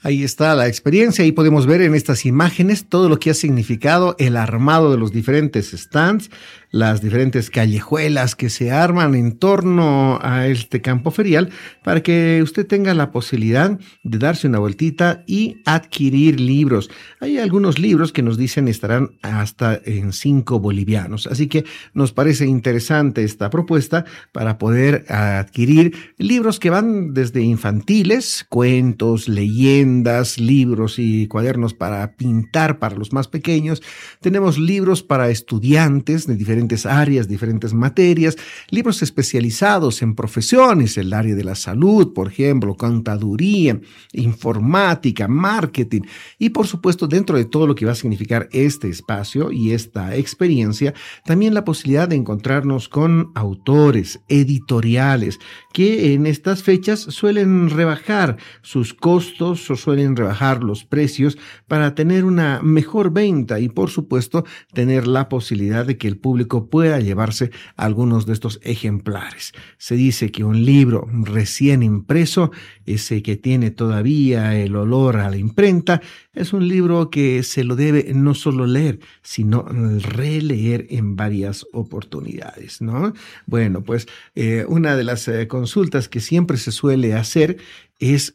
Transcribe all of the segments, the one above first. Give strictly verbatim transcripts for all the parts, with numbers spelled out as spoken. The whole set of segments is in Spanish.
Ahí está la experiencia, ahí podemos ver en estas imágenes todo lo que ha significado el armado de los diferentes stands, las diferentes callejuelas que se arman en torno a este campo ferial para que usted tenga la posibilidad de darse una vueltita y adquirir libros. Hay algunos libros que nos dicen estarán hasta en cinco bolivianos, así que nos parece interesante esta propuesta para poder adquirir libros que van desde infantiles, cuentos, leyendas, libros y cuadernos para pintar para los más pequeños. Tenemos libros para estudiantes de diferentes áreas, diferentes materias, libros especializados en profesiones, el área de la salud, por ejemplo, contaduría, informática, marketing, y por supuesto dentro de todo lo que va a significar este espacio y esta experiencia, también la posibilidad de encontrarnos con autores, editoriales, que en estas fechas suelen rebajar sus costos o suelen rebajar los precios para tener una mejor venta y por supuesto tener la posibilidad de que el público pueda llevarse algunos de estos ejemplares. Se dice que un libro recién impreso, ese que tiene todavía el olor a la imprenta, es un libro que se lo debe no solo leer, sino releer en varias oportunidades, ¿no? Bueno, pues eh, una de las eh, consultas que siempre se suele hacer es,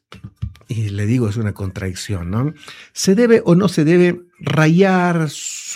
y le digo, es una contradicción, ¿no? ¿Se debe o no se debe rayar,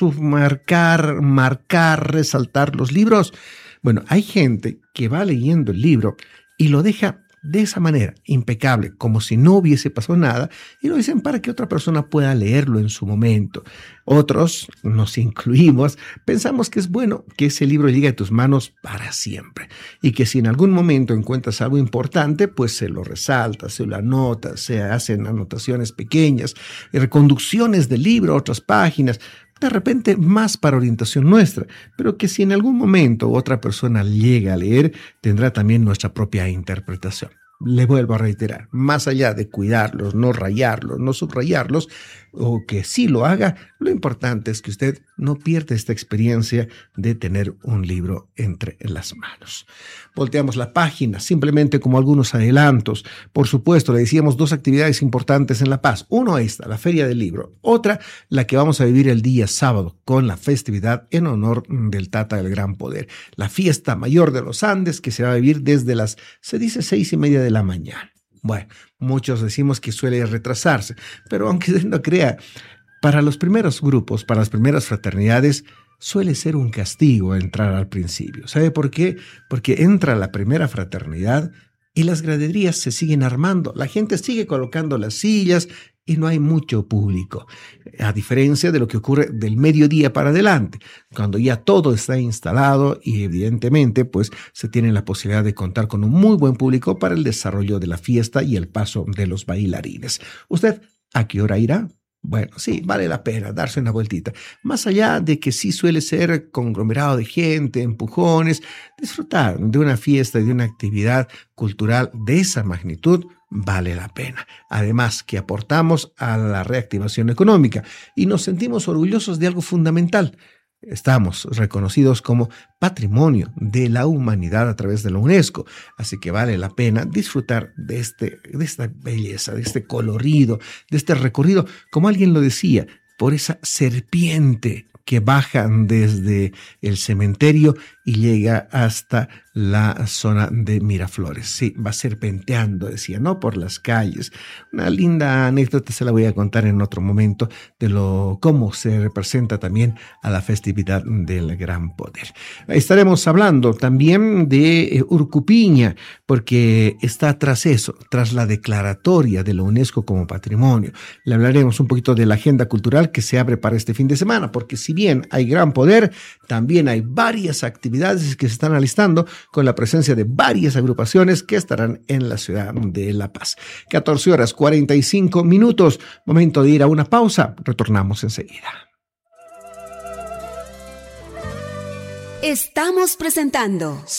submarcar, marcar, resaltar los libros? Bueno, hay gente que va leyendo el libro y lo deja de esa manera, impecable, como si no hubiese pasado nada, y lo dicen para que otra persona pueda leerlo en su momento. Otros, nos incluimos, pensamos que es bueno que ese libro llegue a tus manos para siempre, y que si en algún momento encuentras algo importante, pues se lo resaltas, se lo anotas, se hacen anotaciones pequeñas, reconducciones del libro a otras páginas, de repente más para orientación nuestra, pero que si en algún momento otra persona llega a leer, tendrá también nuestra propia interpretación. Le vuelvo a reiterar, más allá de cuidarlos, no rayarlos, no subrayarlos, o que sí lo haga, lo importante es que usted no pierda esta experiencia de tener un libro entre las manos. Volteamos la página, simplemente como algunos adelantos. Por supuesto, le decíamos dos actividades importantes en La Paz. Uno, esta, la Feria del Libro. Otra, la que vamos a vivir el día sábado, con la festividad en honor del Tata del Gran Poder. La fiesta mayor de los Andes, que se va a vivir desde las, se dice, seis y media de la mañana. Bueno, muchos decimos que suele retrasarse, pero aunque usted no crea, para los primeros grupos, para las primeras fraternidades, suele ser un castigo entrar al principio. ¿Sabe por qué? Porque entra la primera fraternidad y las graderías se siguen armando. La gente sigue colocando las sillas y no hay mucho público, a diferencia de lo que ocurre del mediodía para adelante, cuando ya todo está instalado y evidentemente pues se tiene la posibilidad de contar con un muy buen público para el desarrollo de la fiesta y el paso de los bailarines. ¿Usted a qué hora irá? Bueno, sí, vale la pena darse una vueltita. Más allá de que sí suele ser conglomerado de gente, empujones, disfrutar de una fiesta y de una actividad cultural de esa magnitud vale la pena. Además que aportamos a la reactivación económica y nos sentimos orgullosos de algo fundamental. Estamos reconocidos como Patrimonio de la Humanidad a través de la UNESCO, así que vale la pena disfrutar de, este, de esta belleza, de este colorido, de este recorrido, como alguien lo decía, por esa serpiente que baja desde el cementerio y llega hasta la zona de Miraflores. Sí, va serpenteando, decía, ¿no? Por las calles. Una linda anécdota se la voy a contar en otro momento de lo cómo se representa también a la festividad del Gran Poder. Estaremos hablando también de eh, Urcupiña, porque está tras eso, tras la declaratoria de la UNESCO como patrimonio. Le hablaremos un poquito de la agenda cultural que se abre para este fin de semana, porque si bien hay Gran Poder, también hay varias actividades que se están alistando con la presencia de varias agrupaciones que estarán en la ciudad de La Paz. catorce horas cuarenta y cinco minutos, momento de ir a una pausa. Retornamos enseguida. Estamos presentando